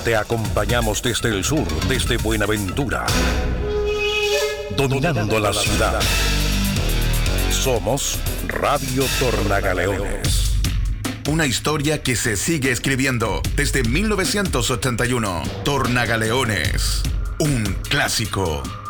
Te acompañamos desde el sur, desde Buenaventura, dominando la ciudad. Somos Radio Tornagaleones. Una historia que se sigue escribiendo desde 1981. Tornagaleones, un clásico.